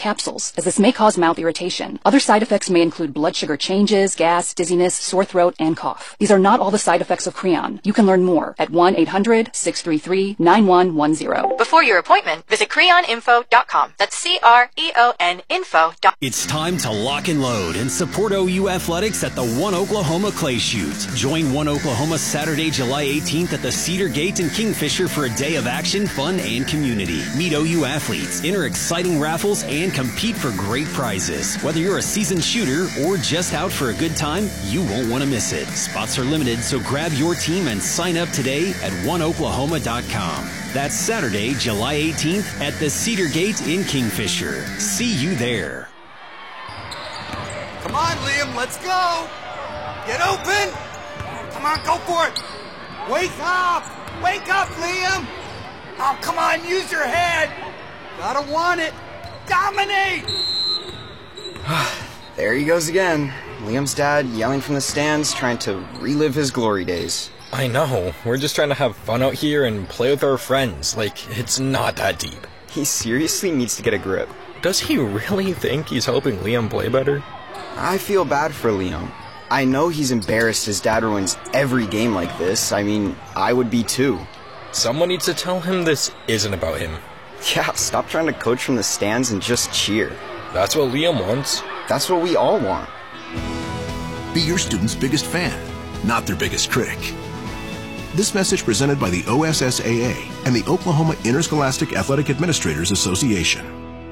capsules, as this may cause mouth irritation. Other side effects may include blood sugar changes, gas, dizziness, sore throat, and cough. These are not all the side effects of Creon. You can learn more at 1-800-633-9110. Before your appointment, visit CreonInfo.com. That's CREON info.com. It's time to lock and load and support OU Athletics at the One Oklahoma Clay Shoot. Join One Oklahoma Saturday, July 18th at the Cedar Gate in Kingfisher for a day of action, fun, and community. Meet OU athletes, enter exciting raffles, and compete for great prizes. Whether you're a seasoned shooter or just out for a good time, you won't want to miss it. Spots are limited, so grab your team and sign up today at oneoklahoma.com. That's Saturday, July 18th at the Cedar Gate in Kingfisher. See you there. Come on, Liam, let's go. Get open. Come on, go for it. Wake up. Wake up, Liam. Oh, come on, use your head. Gotta want it. Dominate. There he goes again. Liam's dad yelling from the stands, trying to relive his glory days. I know. We're just trying to have fun out here and play with our friends. Like, it's not that deep. He seriously needs to get a grip. Does he really think he's helping Liam play better? I feel bad for Liam. I know he's embarrassed his dad ruins every game like this. I mean, I would be too. Someone needs to tell him this isn't about him. Yeah, stop trying to coach from the stands and just cheer. That's what Liam wants. That's what we all want. Be your student's biggest fan, not their biggest critic. This message presented by the OSSAA and the Oklahoma Interscholastic Athletic Administrators Association.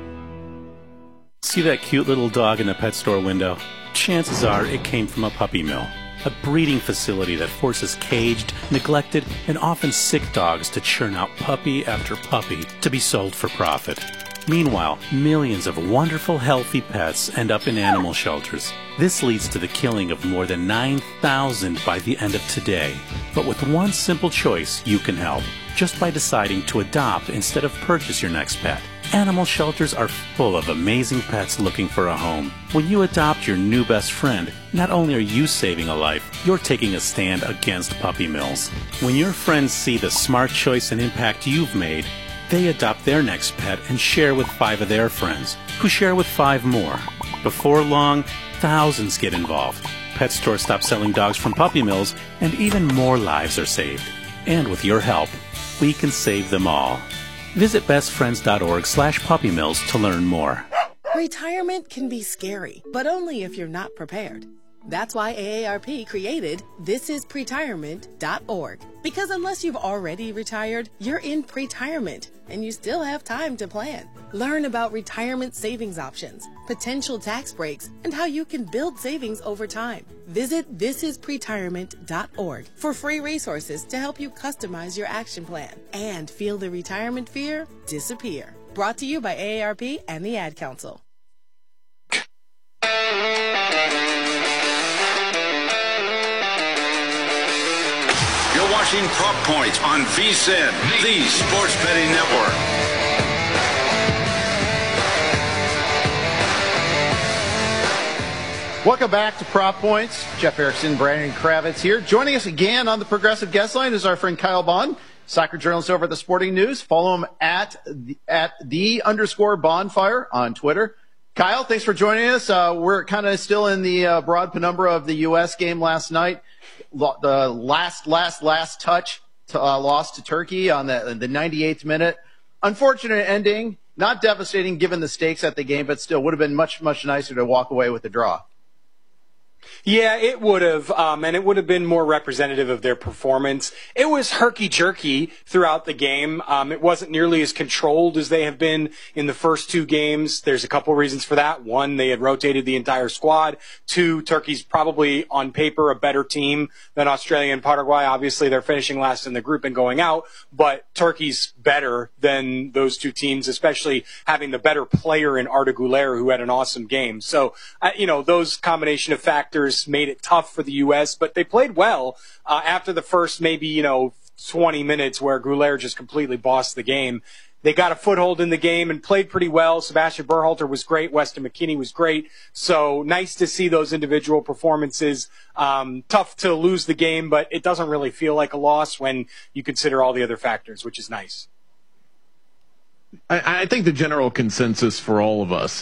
See that cute little dog in the pet store window? Chances are it came from a puppy mill, a breeding facility that forces caged, neglected, and often sick dogs to churn out puppy after puppy to be sold for profit. Meanwhile, millions of wonderful, healthy pets end up in animal shelters. This leads to the killing of more than 9,000 by the end of today. But with one simple choice, you can help, just by deciding to adopt instead of purchase your next pet. Animal shelters are full of amazing pets looking for a home. When you adopt your new best friend, not only are you saving a life, you're taking a stand against puppy mills. When your friends see the smart choice and impact you've made, they adopt their next pet and share with 5 of their friends, who share with 5 more. Before long, thousands get involved. Pet stores stop selling dogs from puppy mills, and even more lives are saved. And with your help, we can save them all. Visit bestfriends.org/puppymills to learn more. Retirement can be scary, but only if you're not prepared. That's why AARP created thisispretirement.org. Because unless you've already retired, you're in pretirement, and you still have time to plan. Learn about retirement savings options, potential tax breaks, and how you can build savings over time. Visit thisispretirement.org for free resources to help you customize your action plan and feel the retirement fear disappear. Brought to you by AARP and the Ad Council. You're watching Prop Points on VSiN, the Sports Betting Network. Welcome back to Prop Points. Jeff Erickson, Brandon Kravitz here. Joining us again on the Progressive Guest Line is our friend Kyle Bond, soccer journalist over at the Sporting News. Follow him at the_Bonfire on Twitter. Kyle, thanks for joining us. We're kind of still in the broad penumbra of the U.S. game last night. The last touch loss to Turkey on the 98th minute. Unfortunate ending, not devastating given the stakes at the game, but still would have been much, much nicer to walk away with a draw. Yeah, it would have, and it would have been more representative of their performance. It was herky-jerky throughout the game. It wasn't nearly as controlled as they have been in the first 2 games. There's a couple reasons for that. 1, they had rotated the entire squad. 2, Turkey's probably on paper a better team than Australia and Paraguay. Obviously, they're finishing last in the group and going out, but Turkey's better than those 2 teams, especially having the better player in Arda Güler, who had an awesome game. So, those combination of factors made it tough for the U.S., but they played well after the first maybe 20 minutes where Güler just completely bossed the game. They got a foothold in the game and played pretty well. Sebastian Berhalter was great. Weston McKennie was great. So nice to see those individual performances. Tough to lose the game, but it doesn't really feel like a loss when you consider all the other factors, which is nice. I think the general consensus for all of us